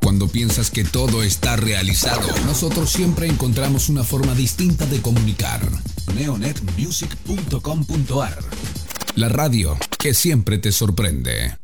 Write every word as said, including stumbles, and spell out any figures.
Cuando piensas que todo está realizado, nosotros siempre encontramos una forma distinta de comunicar. neonet music punto com punto ar, la radio que siempre te sorprende.